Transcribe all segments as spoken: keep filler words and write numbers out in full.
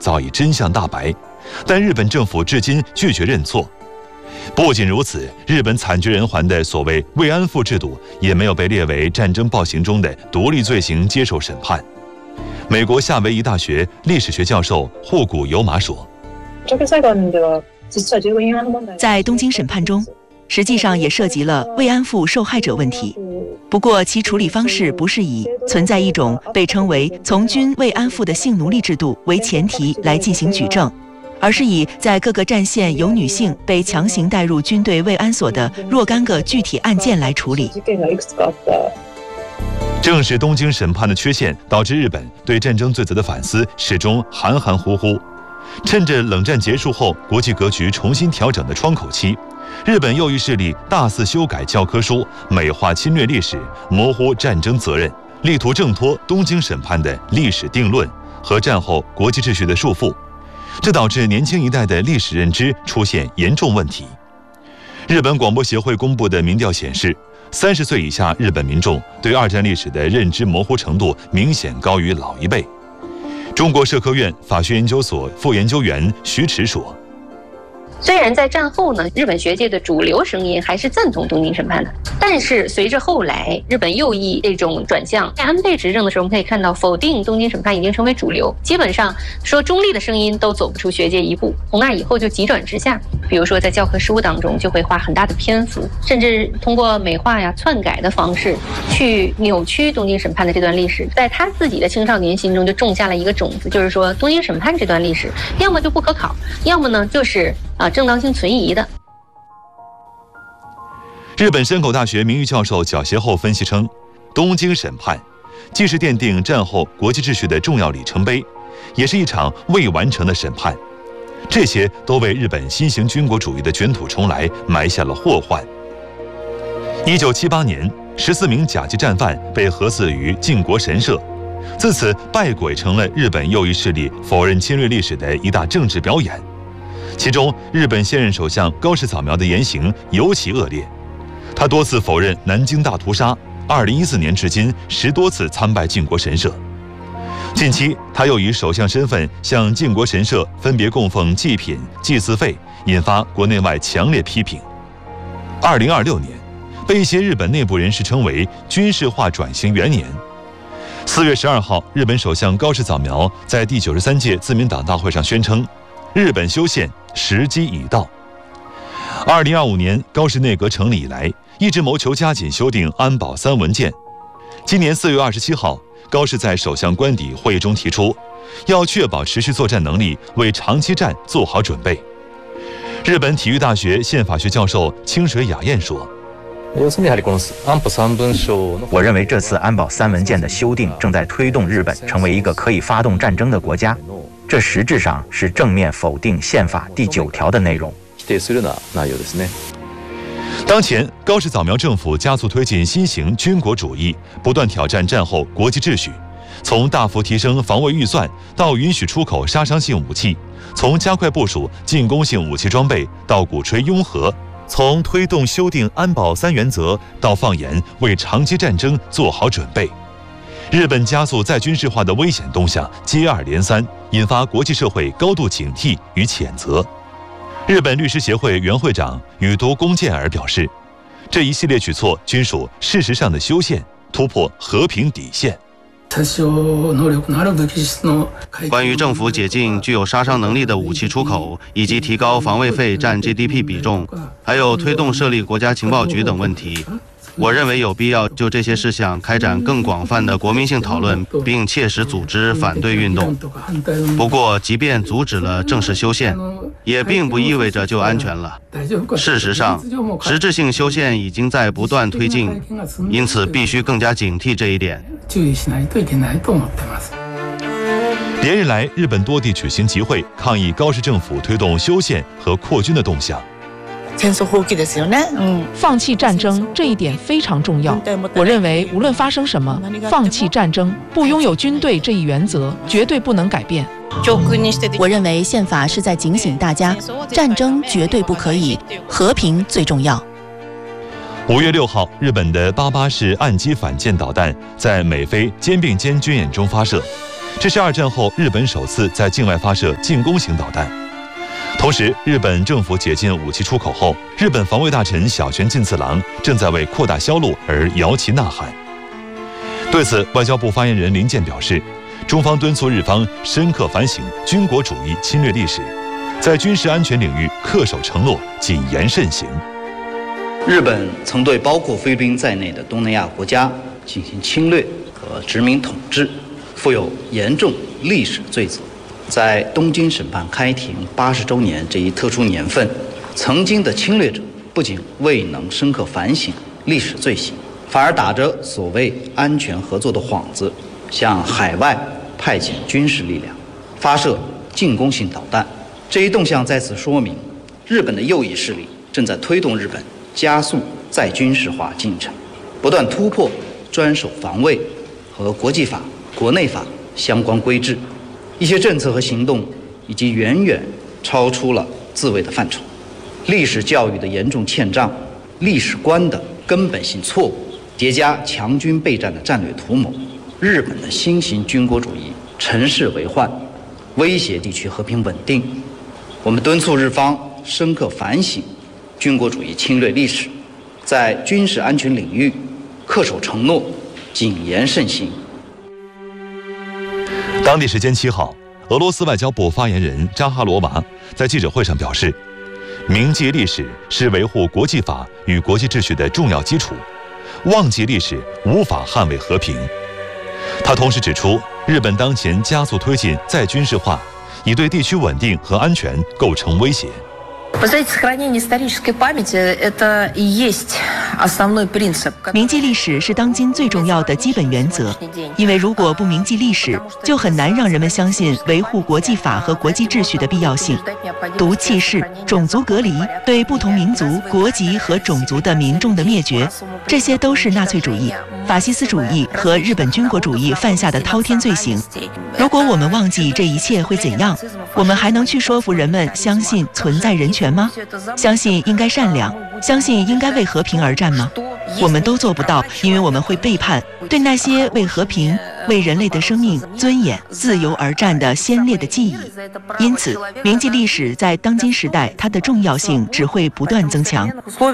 早已真相大白，但日本政府至今拒绝认错。不仅如此，日本惨绝人寰的所谓慰安妇制度也没有被列为战争暴行中的独立罪行接受审判。美国夏威夷大学历史学教授户谷由马说， 在东京审判中，实际上也涉及了慰安妇受害者问题，不过其处理方式不是以存在一种被称为从军慰安妇的性奴隶制度为前提来进行举证，而是以在各个战线有女性被强行带入军队慰安所的若干个具体案件来处理。 正是东京审判的缺陷，导致日本对战争罪责的反思始终含含糊糊。趁着冷战结束后国际格局重新调整的窗口期，日本右翼势力大肆修改教科书，美化侵略历史，模糊战争责任，力图挣脱东京审判的历史定论和战后国际秩序的束缚，这导致年轻一代的历史认知出现严重问题。日本广播协会公布的民调显示，三十岁以下日本民众对二战历史的认知模糊程度明显高于老一辈。中国社科院法学研究所副研究员徐迟说， 虽然在战后呢，日本学界的主流声音还是赞同东京审判的，但是随着后来日本右翼这种转向，在安倍执政的时候，我们可以看到否定东京审判已经成为主流，基本上说中立的声音都走不出学界一步。从那以后就急转直下，比如说在教科书当中就会花很大的篇幅，甚至通过美化呀、篡改的方式去扭曲东京审判的这段历史，在他自己的青少年心中就种下了一个种子，就是说东京审判这段历史要么就不可考，要么呢就是啊，正当性存疑的。 日本山口大学名誉教授角协厚分析称，东京审判既是奠定战后国际秩序的重要里程碑，也是一场未完成的审判，这些都为日本新型军国主义的卷土重来埋下了祸患。一九七八年，十四名甲级战犯被核死于靖国神社，自此败鬼成了日本右翼势力否认侵略历史的一大政治表演。其中，日本现任首相高市早苗的言行尤其恶劣，他多次否认南京大屠杀，二零一四年至今十多次参拜靖国神社。近期，他又以首相身份向靖国神社分别供奉祭品、祭祀费，引发国内外强烈批评。二零二六年，被一些日本内部人士称为军事化转型元年。四月十二号，日本首相高市早苗在第九十三届自民党大会上宣称，日本修宪时机已到。二零二五年高市内阁成立以来，一直谋求加紧修订安保三文件。今年四月二十七号，高市在首相官邸会议中提出，要确保持续作战能力，为长期战做好准备。日本体育大学宪法学教授清水雅彦说， 我认为这次安保三文件的修订正在推动日本成为一个可以发动战争的国家，这实质上是正面否定宪法第九条的内容。 当前，高市早苗政府加速推进新型军国主义，不断挑战战后国际秩序，从大幅提升防卫预算到允许出口杀伤性武器，从加快部署进攻性武器装备到鼓吹拥核，从推动修订安保三原则到放言为长期战争做好准备。日本加速再军事化的危险动向接二连三，引发国际社会高度警惕与谴责。日本律师协会原会长宇多宫健儿表示，这一系列举措均属事实上的修宪，突破和平底线。 关于政府解禁具有杀伤能力的武器出口，以及提高防卫费占 G D P 比重，还有推动设立国家情报局等问题，我认为有必要就这些事项开展更广泛的国民性讨论，并切实组织反对运动。不过，即便阻止了正式修宪，也并不意味着就安全了。事实上，实质性修宪已经在不断推进，因此必须更加警惕这一点。 连日来，日本多地举行集会，抗议高市政府推动修宪和扩军的动向。 放弃战争这一点非常重要。我认为无论发生什么，放弃战争、不拥有军队这一原则绝对不能改变。 我认为宪法是在警醒大家，战争绝对不可以，和平最重要。 五月六号，日本的八八式岸基反舰导弹在美菲肩并肩军演中发射， 这是二战后日本首次在境外发射进攻型导弹。同时，日本政府解禁武器出口后，日本防卫大臣小泉进次郎正在为扩大销路而摇旗呐喊。对此，外交部发言人林健表示，中方敦促日方深刻反省军国主义侵略历史，在军事安全领域恪守承诺，谨言慎行。 日本曾对包括菲律宾在内的东南亚国家进行侵略和殖民统治，负有严重历史罪责。在东京审判开庭八十周年这一特殊年份，曾经的侵略者不仅未能深刻反省历史罪行，反而打着所谓安全合作的幌子，向海外派遣军事力量，发射进攻性导弹。这一动向再次说明，日本的右翼势力正在推动日本加速再军事化进程，不断突破专守防卫和国际法、国内法相关规制。一些政策和行动已经远远超出了自卫的范畴，历史教育的严重欠账，历史观的根本性错误，叠加强军备战的战略图谋，日本的新型军国主义乘势为患，威胁地区和平稳定。我们敦促日方深刻反省军国主义侵略历史，在军事安全领域恪守承诺，谨言慎行。 当地时间七号，俄罗斯外交部发言人扎哈罗娃在记者会上表示，铭记历史是维护国际法与国际秩序的重要基础，忘记历史无法捍卫和平。他同时指出，日本当前加速推进再军事化，已对地区稳定和安全构成威胁。 Вы знаете, сохранение исторической памяти – это и есть основной принцип. 铭记历史是当今最重要的基本原则，因为如果不铭记历史，就很难让人们相信维护国际法和国际秩序的必要性。毒气室、种族隔离、对不同民族、国籍和种族的民众的灭绝，这些都是纳粹主义、法西斯主义和日本军国主义犯下的滔天罪行。如果我们忘记这一切会怎样？我们还能去说服人们相信存在人权吗？相信应该善良，相信应该为和平而战吗？我们都做不到，因为我们会背叛对那些为和平、为人类的生命、尊严、自由而战的先烈的记忆。因此，铭记历史在当今时代，它的重要性只会不断增强。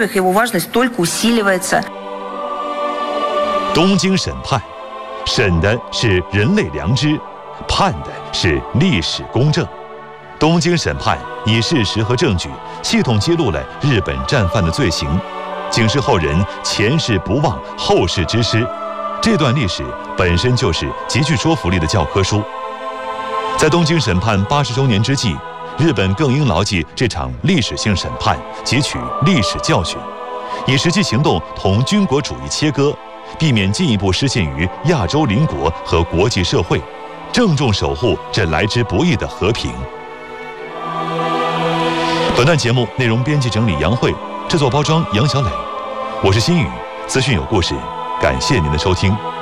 东京审判，审的是人类良知，判的是历史公正。东京审判以事实和证据系统揭露了日本战犯的罪行，警示后人前事不忘，后事之师。这段历史本身就是极具说服力的教科书。在东京审判八十周年之际，日本更应牢记这场历史性审判，汲取历史教训，以实际行动同军国主义切割，避免进一步失陷于亚洲邻国和国际社会，郑重守护这来之不易的和平。本段节目内容编辑整理杨慧，制作包装杨小磊，我是新宇，资讯有故事，感谢您的收听。